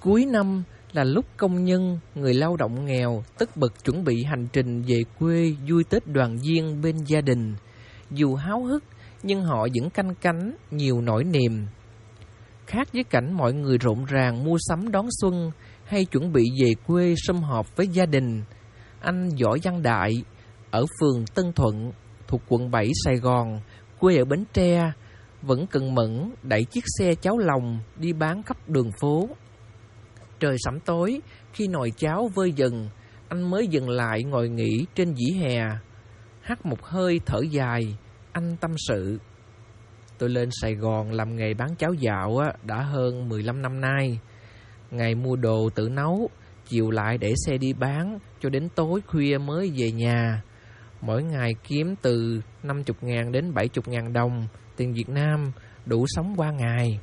Cuối năm là lúc công nhân, người lao động nghèo tất bật chuẩn bị hành trình về quê vui Tết đoàn viên bên gia đình. Dù háo hức nhưng họ vẫn canh cánh nhiều nỗi niềm. Khác với cảnh mọi người rộn ràng mua sắm đón xuân hay chuẩn bị về quê sum họp với gia đình, anh Võ Văn Đại ở phường Tân Thuận thuộc quận 7 Sài Gòn, quê ở Bến Tre, vẫn cần mẫn đẩy chiếc xe cháo lòng đi bán khắp đường phố. Trời sẩm tối, khi nồi cháo vơi dần, anh mới dừng lại ngồi nghỉ trên vỉa hè. Hắt một hơi thở dài, anh tâm sự. Tôi lên Sài Gòn làm nghề bán cháo dạo đã hơn 15 năm nay. Ngày mua đồ tự nấu, chiều lại để xe đi bán cho đến tối khuya mới về nhà. Mỗi ngày kiếm từ 50.000 đến 70.000 đồng tiền Việt Nam, đủ sống qua ngày.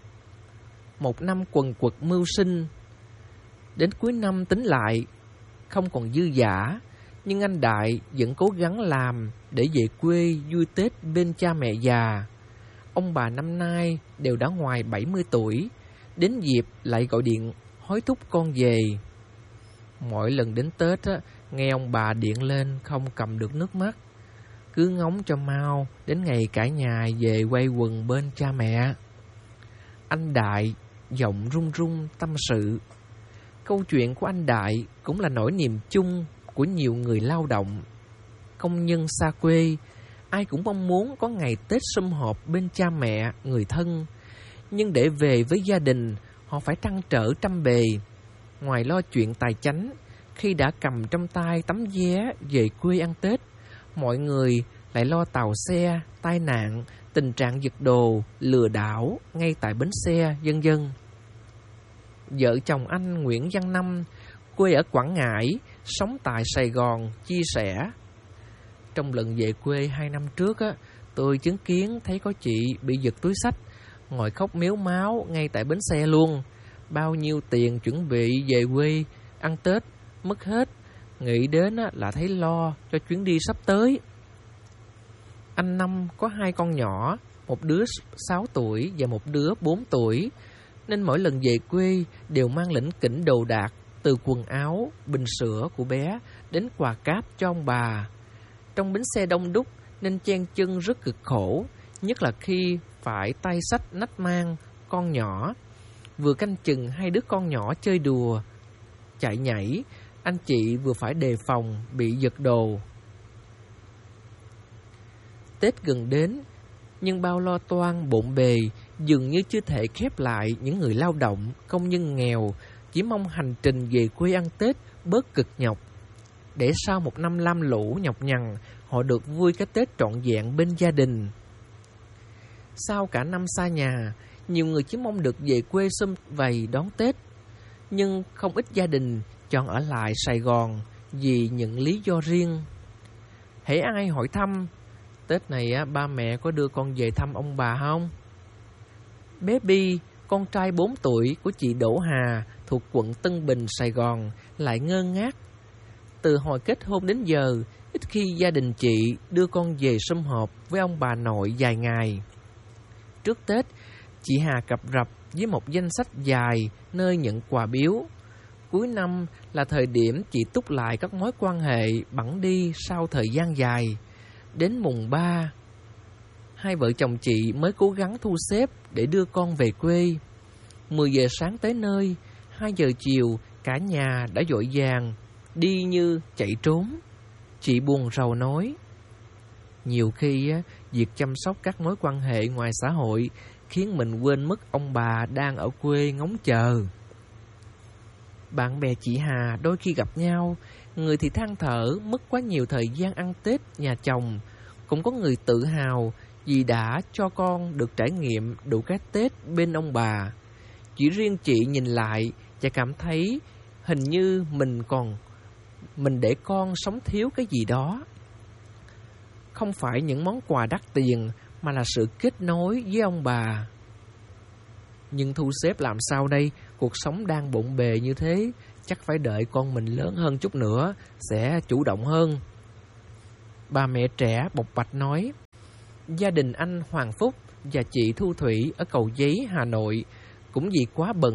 Một năm quần quật mưu sinh. Đến cuối năm tính lại, không còn dư dả, nhưng anh Đại vẫn cố gắng làm để về quê vui Tết bên cha mẹ già. Ông bà năm nay đều đã ngoài 70 tuổi, đến dịp lại gọi điện hối thúc con về. Mỗi lần đến Tết nghe ông bà điện lên không cầm được nước mắt, cứ ngóng cho mau đến ngày cả nhà về quây quần bên cha mẹ. Anh Đại giọng run run tâm sự. Câu chuyện của anh Đại cũng là nỗi niềm chung của nhiều người lao động, công nhân xa quê. Ai cũng mong muốn có ngày Tết sum họp bên cha mẹ, người thân. Nhưng để về với gia đình, họ phải trăn trở trăm bề. Ngoài lo chuyện tài chánh, khi đã cầm trong tay tấm vé về quê ăn Tết, mọi người lại lo tàu xe, tai nạn, tình trạng giật đồ, lừa đảo ngay tại bến xe, vân vân. Vợ chồng anh Nguyễn Văn Năm, quê ở Quảng Ngãi, sống tại Sài Gòn, chia sẻ. Trong lần về quê 2 năm trước, tôi chứng kiến thấy có chị bị giật túi xách, ngồi khóc mếu máo ngay tại bến xe luôn. Bao nhiêu tiền chuẩn bị về quê ăn Tết, mất hết. Nghĩ đến là thấy lo cho chuyến đi sắp tới. Anh Năm có 2 con nhỏ, một đứa 6 tuổi và một đứa 4 tuổi. Nên mỗi lần về quê đều mang lỉnh kỉnh đồ đạc, từ quần áo, bình sữa của bé đến quà cáp cho ông bà. Trong bến xe đông đúc nên chen chân rất cực khổ, nhất là khi phải tay xách nách mang con nhỏ. Vừa canh chừng 2 đứa con nhỏ chơi đùa, chạy nhảy, anh chị vừa phải đề phòng bị giật đồ. Tết gần đến, nhưng bao lo toan bộn bề dường như chưa thể khép lại những người lao động, công nhân nghèo chỉ mong hành trình về quê ăn Tết bớt cực nhọc, để sau một năm lam lũ nhọc nhằn, họ được vui cái Tết trọn vẹn bên gia đình. Sau cả năm xa nhà, nhiều người chỉ mong được về quê sum vầy đón Tết, nhưng không ít gia đình chọn ở lại Sài Gòn vì những lý do riêng. Hễ ai hỏi thăm, Tết này ba mẹ có đưa con về thăm ông bà không? Bé Bi, con trai 4 tuổi của chị Đỗ Hà thuộc quận Tân Bình, Sài Gòn, lại ngơ ngác. Từ hồi kết hôn đến giờ, ít khi gia đình chị đưa con về sum họp với ông bà nội vài ngày. Trước Tết, chị Hà cập rập với một danh sách dài nơi nhận quà biếu. Cuối năm là thời điểm chị túc lại các mối quan hệ bẵng đi sau thời gian dài. Đến mùng 3, 2 vợ chồng chị mới cố gắng thu xếp để đưa con về quê. 10 giờ sáng tới nơi, 2 giờ chiều cả nhà đã vội vàng đi như chạy trốn. Chị buồn rầu nói, nhiều khi việc chăm sóc các mối quan hệ ngoài xã hội khiến mình quên mất ông bà đang ở quê ngóng chờ. Bạn bè chị Hà đôi khi gặp nhau, người thì than thở mất quá nhiều thời gian ăn Tết nhà chồng, cũng có người tự hào vì đã cho con được trải nghiệm đủ cái Tết bên ông bà. Chỉ riêng chị nhìn lại và cảm thấy hình như mình để con sống thiếu cái gì đó. Không phải những món quà đắt tiền mà là sự kết nối với ông bà. Nhưng thu xếp làm sao đây? Cuộc sống đang bộn bề như thế, chắc phải đợi con mình lớn hơn chút nữa sẽ chủ động hơn. Bà mẹ trẻ bộc bạch nói. Gia đình anh Hoàng Phúc và chị Thu Thủy ở Cầu Giấy, Hà Nội cũng vì quá bận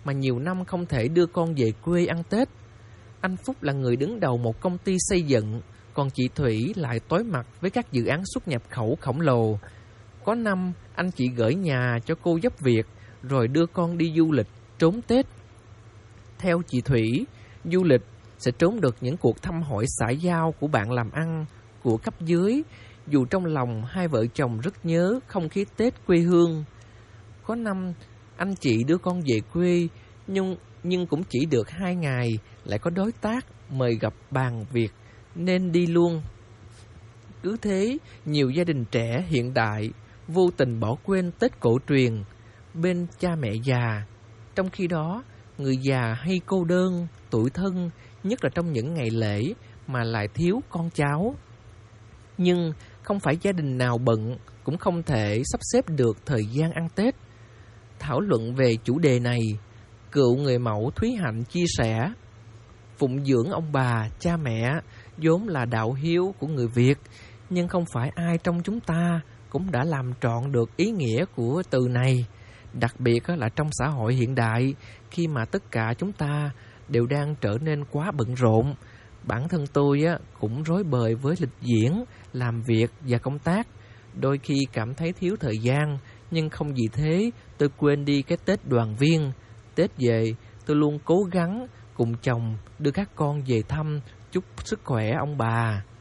mà nhiều năm không thể đưa con về quê ăn Tết. Anh Phúc là người đứng đầu một công ty xây dựng, còn chị Thủy lại tối mặt với các dự án xuất nhập khẩu khổng lồ. Có năm, anh chị gửi nhà cho cô giúp việc, rồi đưa con đi du lịch, trốn Tết. Theo chị Thủy, du lịch sẽ trốn được những cuộc thăm hỏi xã giao của bạn làm ăn, của cấp dưới, dù trong lòng hai vợ chồng rất nhớ không khí Tết quê hương. Có năm, anh chị đưa con về quê, nhưng cũng chỉ được 2 ngày, lại có đối tác mời gặp bàn việc, nên đi luôn. Cứ thế, nhiều gia đình trẻ hiện đại vô tình bỏ quên Tết cổ truyền bên cha mẹ già. Trong khi đó, người già hay cô đơn, tủi thân, nhất là trong những ngày lễ mà lại thiếu con cháu. Nhưng không phải gia đình nào bận cũng không thể sắp xếp được thời gian ăn Tết. Thảo luận về chủ đề này, cựu người mẫu Thúy Hạnh chia sẻ: phụng dưỡng ông bà, cha mẹ vốn là đạo hiếu của người Việt, nhưng không phải ai trong chúng ta cũng đã làm trọn được ý nghĩa của từ này. Đặc biệt là trong xã hội hiện đại, khi mà tất cả chúng ta đều đang trở nên quá bận rộn. Bản thân tôi cũng rối bời với lịch diễn, làm việc và công tác. Đôi khi cảm thấy thiếu thời gian, nhưng không vì thế tôi quên đi cái Tết đoàn viên. Tết về, tôi luôn cố gắng cùng chồng đưa các con về thăm, chúc sức khỏe ông bà.